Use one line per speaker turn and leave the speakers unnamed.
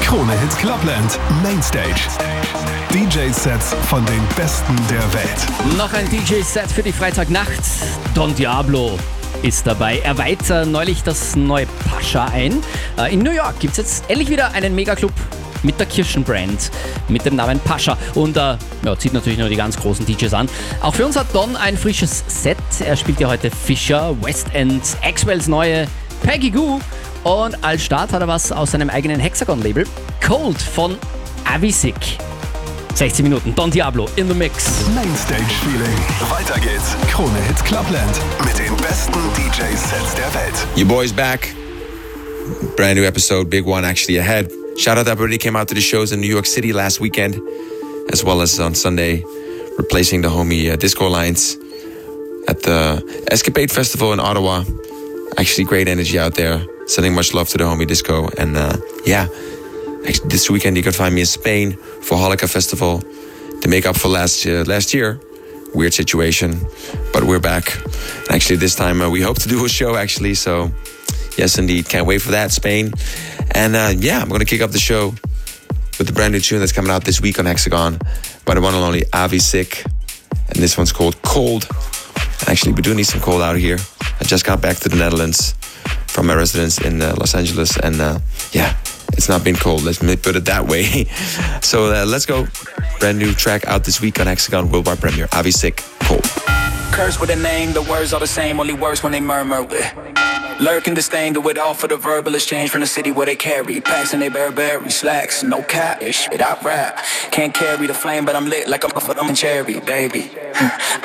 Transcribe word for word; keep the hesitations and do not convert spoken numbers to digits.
Krone Hit Clubland Mainstage. D J-Sets von den Besten der Welt.
Noch ein D J-Set für die Freitagnacht. Don Diablo ist dabei. Er weiht äh, neulich das neue Pascha ein. Äh, in New York gibt es jetzt endlich wieder einen Megaclub mit der Kirschenbrand, mit dem Namen Pascha. Und äh, ja, zieht natürlich nur die ganz großen D Js an. Auch für uns hat Don ein frisches Set. Er spielt ja heute Fisher, West End, Axwells neue Peggy Goo. Und als Start hat er was aus seinem eigenen Hexagon-Label. Cold von Avisik. sechzehn Minuten, Don Diablo in the Mix.
Mainstage Feeling. Weiter geht's. Krone Hit Clubland mit den besten D J-Sets der Welt.
Your boy's back. Brand new episode, big one actually ahead. Shout out to everybody who came out to the shows in New York City last weekend, as well as on Sunday, replacing the homie uh, Disco Lines at the Escapade Festival in Ottawa. Actually, great energy out there. Sending much love to the homie Disco. And uh, yeah, actually, this weekend you can find me in Spain for Holika Festival to make up for last uh, last year. Weird situation, but we're back. Actually, this time uh, we hope to do a show actually. So yes, indeed, can't wait for that, Spain. And uh, yeah, I'm gonna kick up the show with the brand new tune that's coming out this week on Hexagon by the one and only Avisik. And this one's called Cold. Actually, we do need some cold out here. I just got back to the Netherlands from my residence in uh, Los Angeles, and uh, yeah, it's not been cold, let's put it that way. So uh, let's go. Brand new track out this week on Hexagon Worldwide Premiere. Avisik, Cold.
Curse with a name, the words are the same, only worse when they murmur. Lurking disdain, do it all for the verbal exchange from the city where they carry packs and they Burberry slacks, no cat, shit I rap. Can't carry the flame, but I'm lit like I'm a fucking cherry, baby.